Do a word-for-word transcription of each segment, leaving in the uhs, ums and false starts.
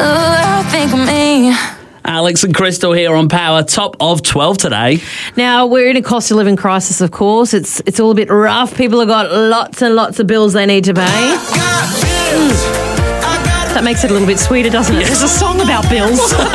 I think of me. Alex and Crystal here on Power, top of twelve today. Now, we're in a cost of living crisis, of course. It's it's all a bit rough. People have got lots and lots of bills they need to pay. Mm. That makes it a little bit sweeter, doesn't it? Yes. There's a song about bills.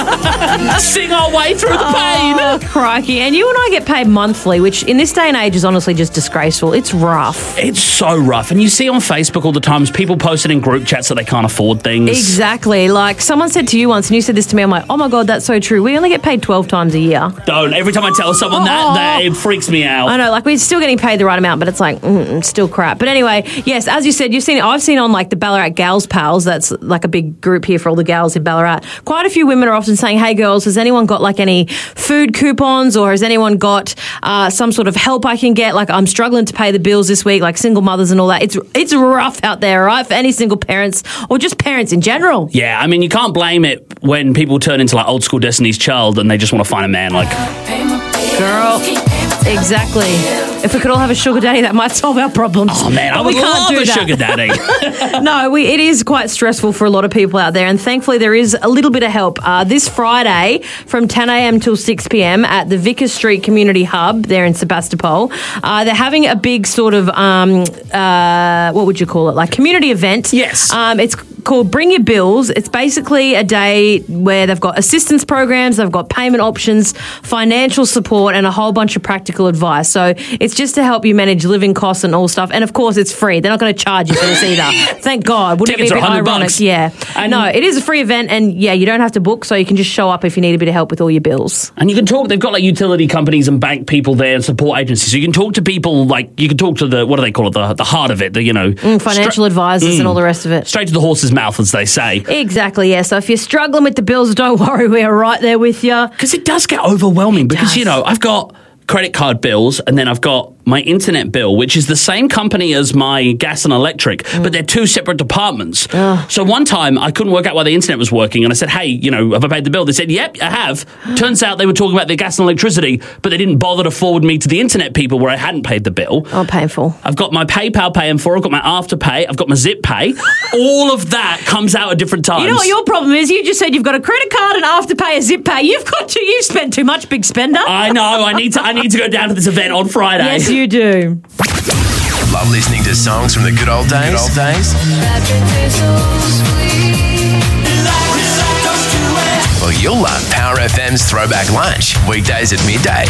Sing our way through the pain. Oh, crikey. And you and I get paid monthly, which in this day and age is honestly just disgraceful. It's rough. It's so rough. And you see on Facebook all the times people posting in group chats that they can't afford things. Exactly. Like someone said to you once, and you said this to me, I'm like, oh my God, that's so true. We only get paid twelve times a year. Don't. Every time I tell someone that, that, it freaks me out. I know, like we're still getting paid the right amount, but it's like, mm, still crap. But anyway, yes, as you said, you've seen, I've seen on like the Ballarat Gals Pals, that's like a big group here for all the gals in Ballarat. Quite a few women are often saying, hey girls, has anyone got like any food coupons, or has anyone got uh, some sort of help I can get? Like I'm struggling to pay the bills this week, like single mothers and all that. It's it's rough out there, right? For any single parents or just parents in general. Yeah, I mean, you can't blame it when people turn into like old school Destiny's Child and they just want to find a man like... Girl, exactly. If we could all have a sugar daddy, that might solve our problems. Oh man, but I would we can't love do a that. sugar daddy. No, we, it is quite stressful for a lot of people out there, and thankfully there is a little bit of help. Uh, this Friday from ten a.m. till six p.m. at the Vickers Street Community Hub there in Sebastopol, uh, they're having a big sort of, um, uh, what would you call it, like community event. Yes. Um, it's called Bring Your Bills. It's basically a day where they've got assistance programs, they've got payment options, financial support, and a whole bunch of practical advice. So it's just to help you manage living costs and all stuff. And of course, it's free. They're not going to charge you for this either. Thank God. Wouldn't Tickets it be a bit are one hundred ironic? bucks. Yeah. And no, it is a free event, and yeah, you don't have to book, so you can just show up if you need a bit of help with all your bills. And you can talk, they've got like utility companies and bank people there and support agencies. So you can talk to people like, you can talk to the, what do they call it, the, the heart of it, the, you know. Mm, financial stra- advisors mm, and all the rest of it. Straight to the horse's mouth, as they say. Exactly, yeah. So if you're struggling with the bills, don't worry, we're right there with you. Because it does get overwhelming because, does. you know, I've got credit card bills and then I've got my internet bill, which is the same company as my gas and electric, mm. but they're two separate departments. Ugh. So one time I couldn't work out why the internet was working and I said, hey, you know, have I paid the bill? They said, yep, I have. Turns out they were talking about their gas and electricity, but they didn't bother to forward me to the internet people where I hadn't paid the bill. Oh, painful. I've got my PayPal paying for, I've got my Afterpay, I've got my Zip Pay. All of that comes out at different times. You know what your problem is? You just said you've got a credit card, an Afterpay, a Zip Pay. You've got to, you've spent too much, big spender. I know, I need to I need to go down to this event on Friday. Yes, you do. Love listening to songs from the good old days. Good old days. Well, you'll love Power F M's Throwback Lunch, weekdays at midday.